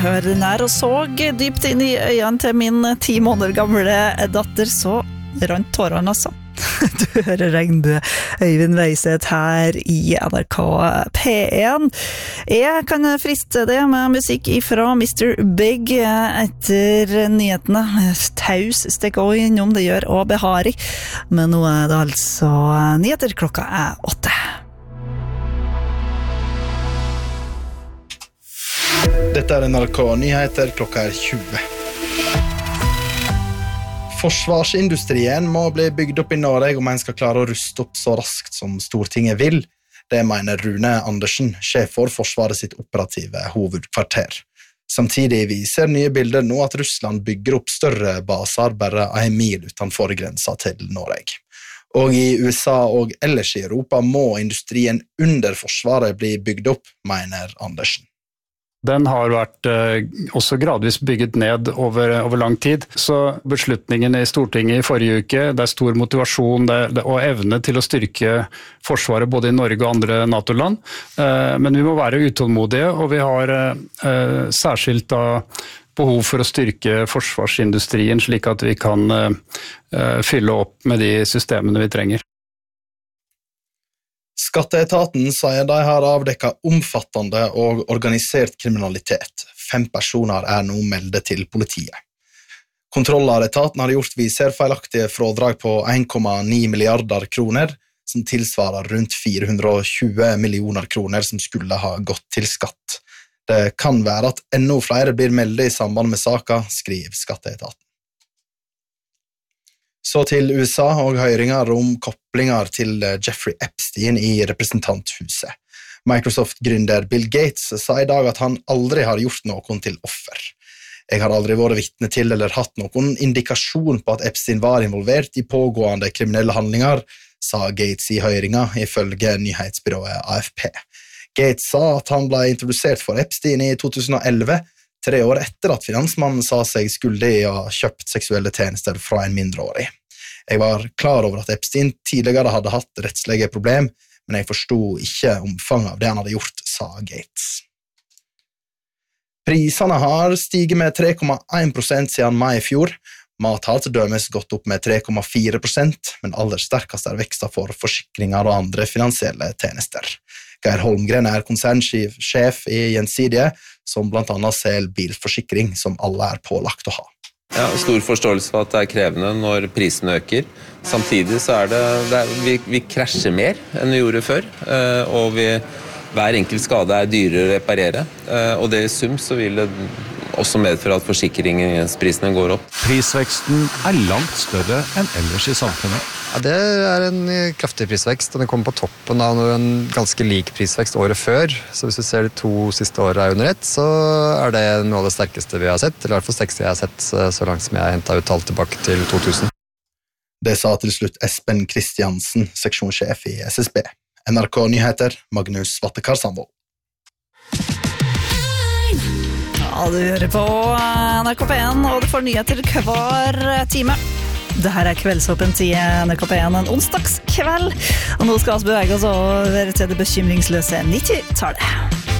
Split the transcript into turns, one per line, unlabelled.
høre nær og så dypt inn i øynene til min 10 måneder gamle datter, så rant tårene altså. Du hører Regnbue, Øyvind Veiseth her i NRK P1. Jeg kan friste det med musikk ifra Mr. Big etter nyhetene. Taus stikker også innom, det gjør og Behari. Men nå det altså nyheter, klokka 8.
Dette NRK Nyheter, klokka 20. Forsvarsindustrien må bli bygd opp i Norge om en skal klare å ruste opp så raskt som Stortinget vil. Det mener Rune Andersen, sjef for Forsvaret sitt operative hovedkvarter. Samtidig viser nye bilder nå at Russland bygger opp større baser bare 1 mil utenfor grensa til Norge. Og i USA og ellers i Europa må industrien under Forsvaret bli bygd opp, mener Andersen.
Den har vært også gradvis bygget ned over lang tid, så beslutningen i Stortinget i forrige uke, det stor motivasjon og evne til å styrke Forsvaret både i Norge og andre NATO-land, men vi må være utålmodige, og vi har særskilt da behov for å styrke forsvarsindustrien slik at vi kan fylle opp med de systemene vi trenger.
Skatteetaten sier de har avdekket omfattende og organisert kriminalitet. 5 personer nå meldet til politiet. Kontroller etaten har gjort viser feilaktige frådrag på 1,9 milliarder kroner, som tilsvarer rundt 420 millioner kroner som skulle ha gått til skatt. Det kan være at enda flere blir meldet i samband med saken, skriver Skatteetaten. Så til USA og høringer om koblinger til Jeffrey Epstein i representanthuset. Microsoft-gründer Bill Gates sa i dag at han aldri har gjort noen til offer. Jeg har aldri vært vitne til eller hatt noen indikasjon på at Epstein var involvert i pågående kriminelle handlinger, sa Gates i høringa, ifølge nyhetsbyrået AFP. Gates sa at han ble introdusert for Epstein i 2011, 3 år etter at finansmannen sa seg skyldig i å ha kjøpt seksuelle tjenester fra en mindreårig. Jeg var klar over at Epstein tidligere hadde hatt rettslige problem, men jeg forstod ikke omfanget av det han hadde gjort, sa Gates. Prisene har stiget med 3,1% siden mai i fjor. Mat har til dømes gått opp med 3,4%, men aller sterkest veksten for forsikringer og andre finansielle tjenester. Geir Holmgren konsernsjef i Gjensidige, som blant annet selger bilforsikring som alle pålagt å ha.
Ja, stor forståelse for at det krevende når prisen øker. Samtidig så vi krasjer mer enn vi gjorde før, og hver enkelt skade dyrere å reparere. Og det i sum så vil det også medføre at forsikringsprisene går opp.
Prisveksten langt større enn ellers i samfunnet.
Ja, det en kraftig prisvekst, og den kommer på toppen av en ganske lik prisvekst året før. Så hvis du ser de 2 siste årene under ett, så det noe av det sterkeste vi har sett, eller i hvert fall sterkeste jeg har sett så langt som jeg har hentet ut tall tilbake til 2000.
Det sa til slutt Espen Kristiansen, seksjonssjef i SSB. NRK Nyheter, Magnus Vattekar Sandvold.
Ja, du hører på NRK P1, og du får nyheter hver time. Dette kveldsåpent i NRK P1 en onsdagskveld, og nå skal vi bevege oss over til det bekymringsløse 90-tallet.